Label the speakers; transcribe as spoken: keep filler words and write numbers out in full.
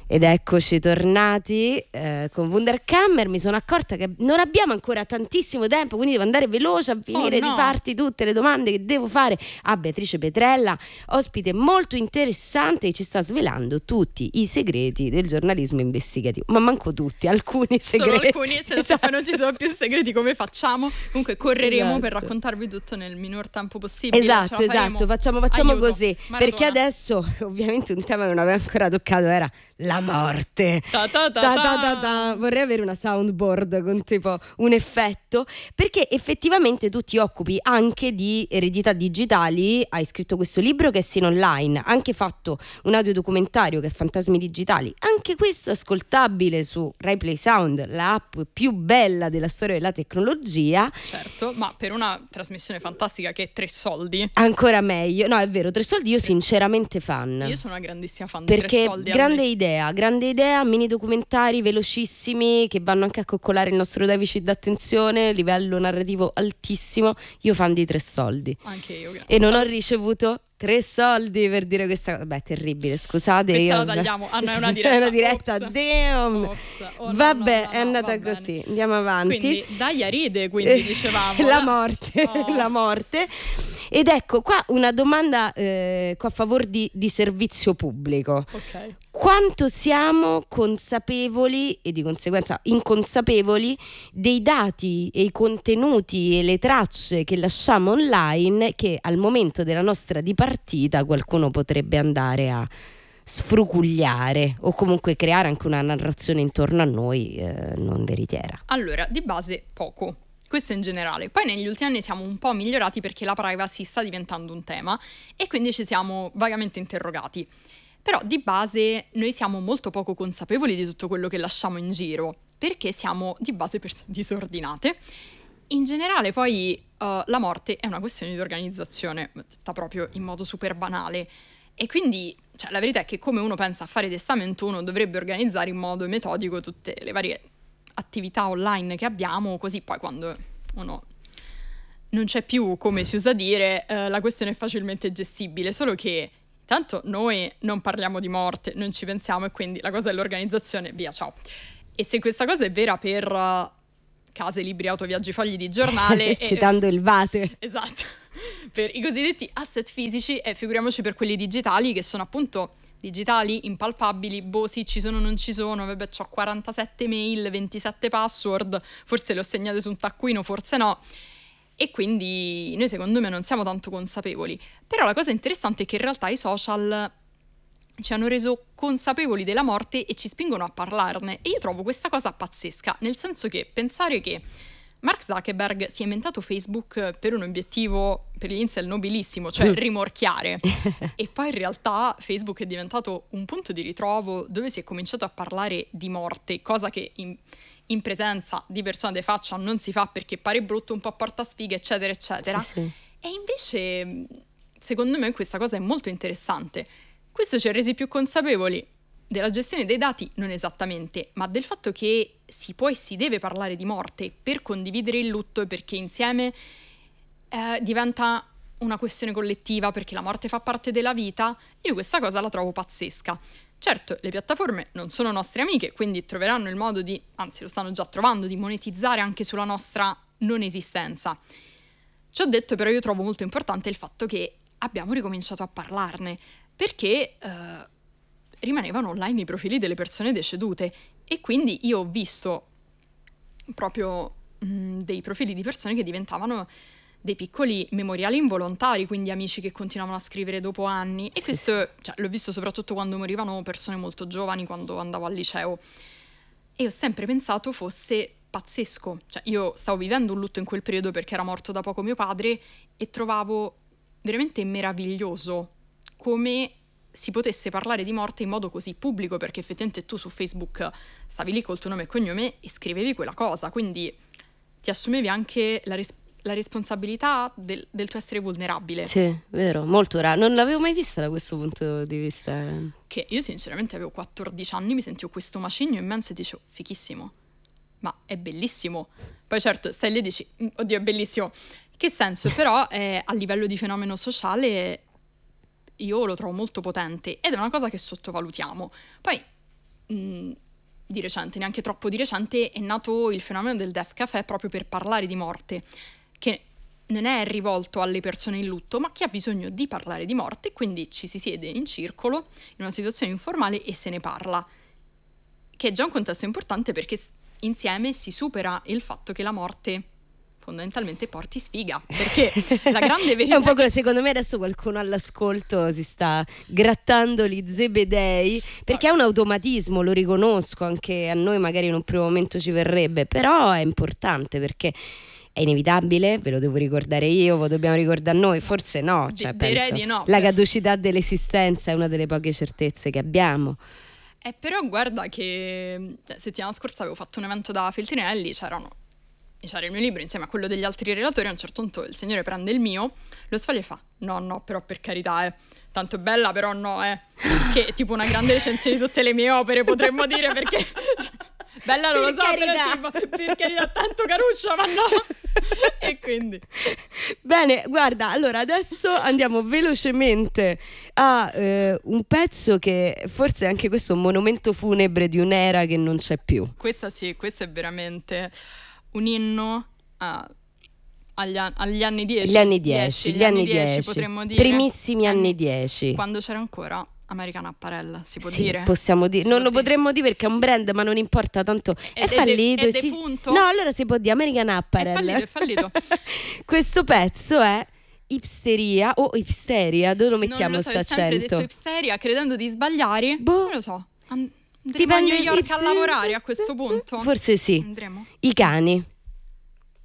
Speaker 1: Ed eccoci tornati eh, con Wunderkammer. Mi sono accorta che non abbiamo ancora tantissimo tempo, quindi devo andare veloce a finire
Speaker 2: Oh, no.
Speaker 1: di farti tutte le domande che devo fare a Beatrice Petrella, ospite molto interessante che ci sta svelando tutti i segreti del giornalismo investigativo. Ma manco tutti, alcuni segreti.
Speaker 2: Solo alcuni, se
Speaker 1: Esatto.
Speaker 2: poi non ci sono più segreti, come facciamo? Comunque correremo
Speaker 1: Esatto.
Speaker 2: per raccontarvi tutto nel minor tempo possibile.
Speaker 1: Esatto,
Speaker 2: Ce la faremo.
Speaker 1: esatto, facciamo, facciamo
Speaker 2: Aiuto.
Speaker 1: così.
Speaker 2: Maradona.
Speaker 1: Perché adesso ovviamente un tema che non aveva ancora toccato era la morte.
Speaker 2: Ta ta ta
Speaker 1: Ta
Speaker 2: ta.
Speaker 1: ta ta ta. Vorrei avere una soundboard con tipo un effetto, perché effettivamente tu ti occupi anche di eredità digitali. Hai scritto questo libro che è Scene Online, anche fatto un audiodocumentario che è Fantasmi Digitali, anche questo ascoltabile su Rai Play Sound, l'app più bella della storia della tecnologia.
Speaker 2: Certo, ma per una trasmissione fantastica che è Tre Soldi.
Speaker 1: Ancora meglio, no, è vero, Tre Soldi io sinceramente fan.
Speaker 2: Io sono una grandissima fan di Tre
Speaker 1: Perché
Speaker 2: Soldi.
Speaker 1: grande idea, grande idea, mini documentari velocissimi che vanno anche a coccolare il nostro deficit d'attenzione, livello narrativo altissimo. Io fan di Tre Soldi.
Speaker 2: Anche io, grazie.
Speaker 1: E non ho ricevuto tre soldi per dire questa cosa. Beh, terribile, scusate.
Speaker 2: Questa
Speaker 1: io
Speaker 2: la tagliamo. Ah, no, è una diretta.
Speaker 1: È una diretta,
Speaker 2: Ops.
Speaker 1: damn.
Speaker 2: Ops. Oh, no,
Speaker 1: Vabbè,
Speaker 2: no, no,
Speaker 1: è andata
Speaker 2: va bene.
Speaker 1: così. Andiamo avanti.
Speaker 2: Quindi Daia ride, quindi dicevamo.
Speaker 1: La morte,
Speaker 2: Oh.
Speaker 1: la morte. Ed ecco qua una domanda eh, a favore di, di servizio pubblico.
Speaker 2: Ok.
Speaker 1: Quanto siamo consapevoli e di conseguenza inconsapevoli dei dati e i contenuti e le tracce che lasciamo online, che al momento della nostra dipartita qualcuno potrebbe andare a sfrucugliare o comunque creare anche una narrazione intorno a noi eh, non veritiera?
Speaker 2: Allora, di base poco. Questo in generale. Poi negli ultimi anni siamo un po' migliorati perché la privacy sta diventando un tema e quindi ci siamo vagamente interrogati. Però di base noi siamo molto poco consapevoli di tutto quello che lasciamo in giro, perché siamo di base persone disordinate. In generale poi uh, la morte è una questione di organizzazione, detta proprio in modo super banale. E quindi, cioè, la verità è che come uno pensa a fare testamento, uno dovrebbe organizzare in modo metodico tutte le varie attività online che abbiamo, così poi quando uno non c'è più, come si usa dire, eh, la questione è facilmente gestibile, solo che tanto noi non parliamo di morte, non ci pensiamo e quindi la cosa dell'organizzazione, via, ciao. E se questa cosa è vera per uh, case, libri, auto, viaggi, fogli di giornale...
Speaker 1: Citando
Speaker 2: e,
Speaker 1: il Vate.
Speaker 2: Esatto, per i cosiddetti asset fisici e figuriamoci per quelli digitali che sono appunto digitali, impalpabili, boh sì, ci sono, non ci sono, vabbè c'ho quarantasette mail, ventisette password, forse le ho segnate su un taccuino, forse no. E quindi noi secondo me non siamo tanto consapevoli. Però la cosa interessante è che in realtà i social ci hanno reso consapevoli della morte e ci spingono a parlarne. E io trovo questa cosa pazzesca, nel senso che pensare che Mark Zuckerberg si è inventato Facebook per un obiettivo per gli incel nobilissimo, cioè rimorchiare. E poi in realtà Facebook è diventato un punto di ritrovo dove si è cominciato a parlare di morte, cosa che in... in presenza di persone de faccia non si fa perché pare brutto, un po' porta sfighe, eccetera, eccetera.
Speaker 1: Sì, sì.
Speaker 2: E invece, secondo me, questa cosa è molto interessante. Questo ci ha resi più consapevoli della gestione dei dati, non esattamente, ma del fatto che si può e si deve parlare di morte per condividere il lutto e perché insieme eh, diventa una questione collettiva, perché la morte fa parte della vita. Io questa cosa la trovo pazzesca. Certo, le piattaforme non sono nostre amiche, quindi troveranno il modo di, anzi lo stanno già trovando, di monetizzare anche sulla nostra non esistenza. Ciò detto, però, io trovo molto importante il fatto che abbiamo ricominciato a parlarne, perché eh, rimanevano online i profili delle persone decedute e quindi io ho visto proprio mh, dei profili di persone che diventavano dei piccoli memoriali involontari, quindi amici che continuavano a scrivere dopo anni. E
Speaker 1: Sì,
Speaker 2: questo cioè, l'ho visto soprattutto quando morivano persone molto giovani, quando andavo al liceo. E ho sempre pensato fosse pazzesco. Cioè, io stavo vivendo un lutto in quel periodo perché era morto da poco mio padre e trovavo veramente meraviglioso come si potesse parlare di morte in modo così pubblico, perché effettivamente tu su Facebook stavi lì col tuo nome e cognome e scrivevi quella cosa, quindi ti assumevi anche la responsabilità la responsabilità del, del tuo essere vulnerabile.
Speaker 1: Sì, vero, molto raro. Non l'avevo mai vista da questo punto di vista.
Speaker 2: Che io sinceramente avevo quattordici anni, mi sentivo questo macigno immenso e dicevo, fichissimo, ma è bellissimo. Poi certo, stai lì e dici, oddio, è bellissimo. Che senso? Però eh, a livello di fenomeno sociale io lo trovo molto potente ed è una cosa che sottovalutiamo. Poi mh, di recente, neanche troppo di recente, è nato il fenomeno del Death Café proprio per parlare di morte, che non è rivolto alle persone in lutto, ma chi ha bisogno di parlare di morte, quindi ci si siede in circolo, in una situazione informale e se ne parla, che è già un contesto importante perché insieme si supera il fatto che la morte fondamentalmente porti sfiga, perché la grande verità
Speaker 1: è un po' quello, secondo me adesso qualcuno all'ascolto si sta grattando gli zebedei, perché è un automatismo, lo riconosco, anche a noi magari in un primo momento ci verrebbe, però è importante perché è inevitabile, ve lo devo ricordare io, ve lo dobbiamo ricordare noi, forse no, cioè,
Speaker 2: D- direi
Speaker 1: penso,
Speaker 2: di no,
Speaker 1: la
Speaker 2: per-
Speaker 1: caducità dell'esistenza è una delle poche certezze che abbiamo.
Speaker 2: Eh, però guarda che cioè, settimana scorsa avevo fatto un evento da Feltrinelli, c'erano c'era il mio libro insieme a quello degli altri relatori. A un certo punto il signore prende il mio, lo sfoglia e fa no no però per carità eh tanto è bella però no eh che è tipo una grande recensione di tutte le mie opere, potremmo dire, perché cioè, bella non
Speaker 1: Per
Speaker 2: lo so
Speaker 1: carità.
Speaker 2: però tipo, per carità tanto caruccia ma no e quindi
Speaker 1: bene, guarda, allora adesso andiamo velocemente a eh, un pezzo che forse è anche questo un monumento funebre di un'era che non c'è più.
Speaker 2: Questa sì, questo è veramente un inno a, agli, an- agli anni dieci.
Speaker 1: Gli anni dieci,
Speaker 2: gli
Speaker 1: gli anni
Speaker 2: dieci,
Speaker 1: dieci,
Speaker 2: potremmo dire.
Speaker 1: primissimi anni dieci.
Speaker 2: Quando c'era ancora American Apparel, si può
Speaker 1: Sì,
Speaker 2: dire?
Speaker 1: possiamo dire.
Speaker 2: Si
Speaker 1: Non
Speaker 2: può
Speaker 1: lo
Speaker 2: dire.
Speaker 1: potremmo dire perché è un brand, ma non importa tanto. È,
Speaker 2: Ed è de-
Speaker 1: fallito.
Speaker 2: è
Speaker 1: sì.
Speaker 2: defunto?
Speaker 1: No, allora si può dire American Apparel.
Speaker 2: È fallito, è fallito.
Speaker 1: Questo pezzo è Hipsteria o Hipsteria, dove lo mettiamo
Speaker 2: Non lo so,
Speaker 1: sta
Speaker 2: ho sempre
Speaker 1: accento?
Speaker 2: detto hipsteria, credendo di sbagliare.
Speaker 1: Boh.
Speaker 2: Non lo so. And- andremo
Speaker 1: Dipende,
Speaker 2: a New York
Speaker 1: hipster-
Speaker 2: a lavorare a questo punto?
Speaker 1: Forse sì.
Speaker 2: Andremo?
Speaker 1: I cani.